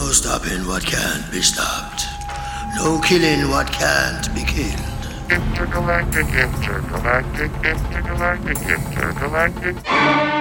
No stopping what can't be stopped. No killing what can't be killed. Intergalactic, intergalactic, intergalactic, intergalactic.